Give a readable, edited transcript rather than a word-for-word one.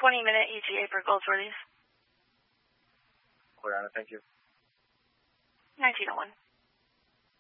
20-minute ETA for Goldsworthy's. Clear on it, thank you. 1901.